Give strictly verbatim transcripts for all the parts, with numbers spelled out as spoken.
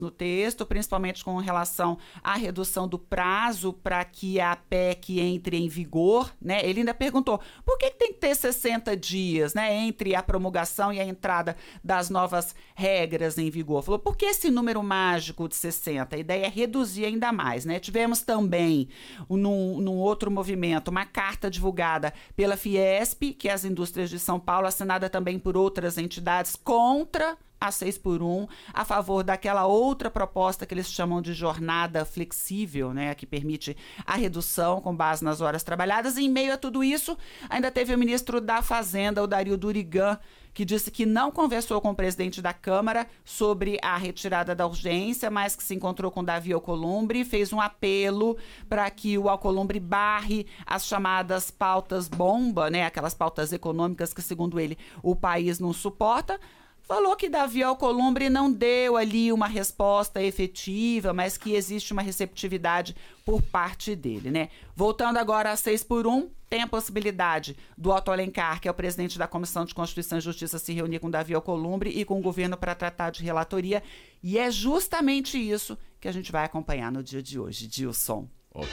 no texto, principalmente com relação à redução do prazo para que a P E C entre em vigor, né? Ele ainda perguntou por que, que tem que ter sessenta dias, né, entre a promulgação e a entrada das novas regras em vigor. Falou, por que esse número mágico de sessenta? A ideia é reduzir ainda mais, né? Tivemos também, num, num outro movimento, uma carta divulgada pela Fiesp, que é as indústrias de São Paulo, assinada também por outras entidades, contra a seis por um, a favor daquela outra proposta que eles chamam de jornada flexível, né, que permite a redução com base nas horas trabalhadas. E em meio a tudo isso, ainda teve o ministro da Fazenda, o Dario Durigan, que disse que não conversou com o presidente da Câmara sobre a retirada da urgência, mas que se encontrou com Davi Alcolumbre e fez um apelo para que o Alcolumbre barre as chamadas pautas bomba, né, aquelas pautas econômicas que, segundo ele, o país não suporta. Falou que Davi Alcolumbre não deu ali uma resposta efetiva, mas que existe uma receptividade por parte dele, né? Voltando agora a seis por um, tem a possibilidade do Otto Alencar, que é o presidente da Comissão de Constituição e Justiça, se reunir com Davi Alcolumbre e com o governo para tratar de relatoria. E é justamente isso que a gente vai acompanhar no dia de hoje, Dilson. Ok.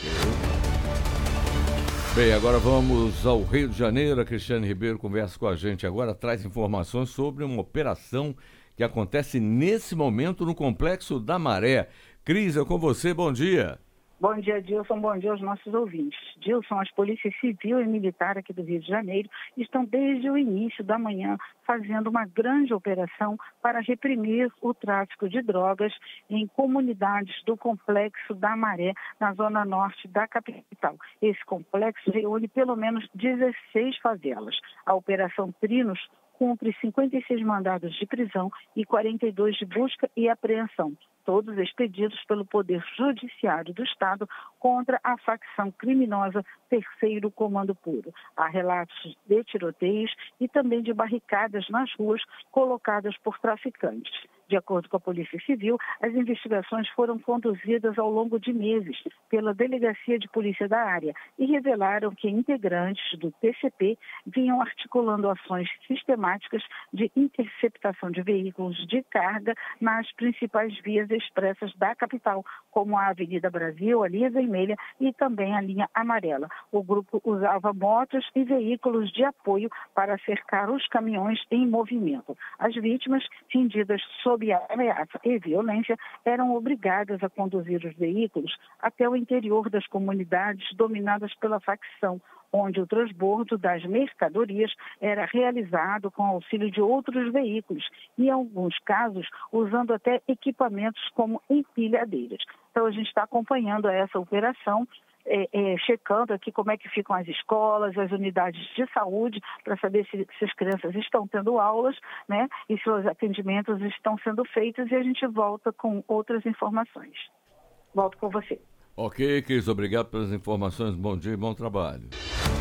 Bem, agora vamos ao Rio de Janeiro. A Cristiane Ribeiro conversa com a gente agora, traz informações sobre uma operação que acontece nesse momento no Complexo da Maré. Cris, é com você, bom dia. Bom dia, Dilson. Bom dia aos nossos ouvintes. Dilson, as polícias civil e militar aqui do Rio de Janeiro estão desde o início da manhã fazendo uma grande operação para reprimir o tráfico de drogas em comunidades do Complexo da Maré, na zona norte da capital. Esse complexo reúne pelo menos dezesseis favelas. A Operação Trinos cumpre cinquenta e seis mandados de prisão e quarenta e dois de busca e apreensão, todos expedidos pelo Poder Judiciário do Estado contra a facção criminosa Terceiro Comando Puro. Há relatos de tiroteios e também de barricadas nas ruas colocadas por traficantes. De acordo com a Polícia Civil, as investigações foram conduzidas ao longo de meses pela Delegacia de Polícia da área e revelaram que integrantes do P C P vinham articulando ações sistemáticas de interceptação de veículos de carga nas principais vias expressas da capital, como a Avenida Brasil, a linha vermelha e também a linha amarela. O grupo usava motos e veículos de apoio para cercar os caminhões em movimento. As vítimas, rendidas sob a ameaça e violência, eram obrigadas a conduzir os veículos até o interior das comunidades dominadas pela facção, onde o transbordo das mercadorias era realizado com auxílio de outros veículos e, em alguns casos, usando até equipamentos como empilhadeiras. Então, a gente está acompanhando essa operação, É, é, checando aqui como é que ficam as escolas, as unidades de saúde, para saber se, se as crianças estão tendo aulas, né, e se os atendimentos estão sendo feitos, e a gente volta com outras informações. Volto com você. Ok, Cris, obrigado pelas informações, bom dia e bom trabalho.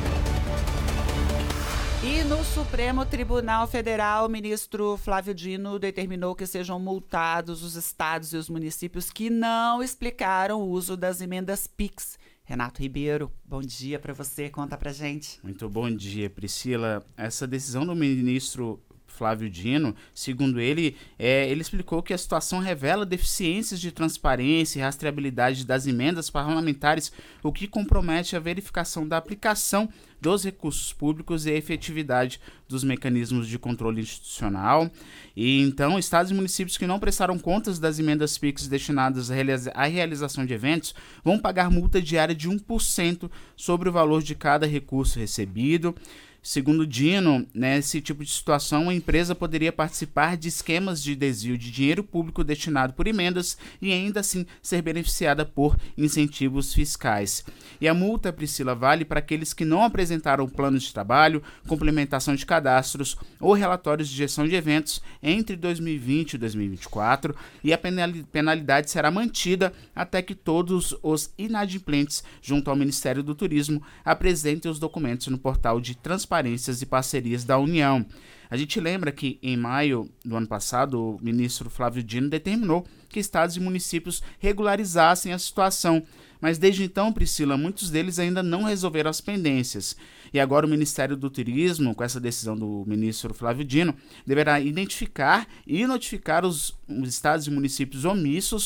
E no Supremo Tribunal Federal, o ministro Flávio Dino determinou que sejam multados os estados e os municípios que não explicaram o uso das emendas Pix. Renato Ribeiro, bom dia para você, conta pra gente. Muito bom dia, Priscila. Essa decisão do ministro Flávio Dino, segundo ele, é, ele explicou que a situação revela deficiências de transparência e rastreabilidade das emendas parlamentares, o que compromete a verificação da aplicação dos recursos públicos e a efetividade dos mecanismos de controle institucional. E então, estados e municípios que não prestaram contas das emendas Pix destinadas à realização de eventos vão pagar multa diária de um por cento sobre o valor de cada recurso recebido. Segundo Dino, nesse tipo de situação, a empresa poderia participar de esquemas de desvio de dinheiro público destinado por emendas e ainda assim ser beneficiada por incentivos fiscais. E a multa, Priscila, vale para aqueles que não apresentaram planos de trabalho, complementação de cadastros ou relatórios de gestão de eventos entre dois mil e vinte e dois mil e vinte e quatro, e a penalidade será mantida até que todos os inadimplentes junto ao Ministério do Turismo apresentem os documentos no portal de transparência transparências e parcerias da União. A gente lembra que, em maio do ano passado, o ministro Flávio Dino determinou que estados e municípios regularizassem a situação. Mas desde então, Priscila, muitos deles ainda não resolveram as pendências. E agora o Ministério do Turismo, com essa decisão do ministro Flávio Dino, deverá identificar e notificar os, os estados e municípios omissos